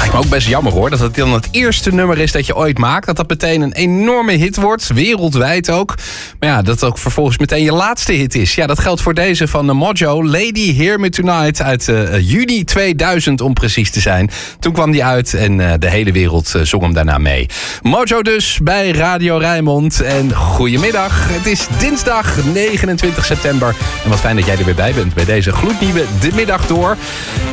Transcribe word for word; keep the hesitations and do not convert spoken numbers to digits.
Lijkt me ook best jammer hoor, dat het dan het eerste nummer is dat je ooit maakt. Dat dat meteen een enorme hit wordt, wereldwijd ook. Maar ja, dat ook vervolgens meteen je laatste hit is. Ja, dat geldt voor deze van de Mojo, Lady Hear Me Tonight uit uh, juni tweeduizend om precies te zijn. Toen kwam die uit en uh, de hele wereld uh, zong hem daarna mee. Mojo dus bij Radio Rijnmond. En goedemiddag, het is dinsdag negenentwintig september. En wat fijn dat jij er weer bij bent bij deze gloednieuwe De Middag Door.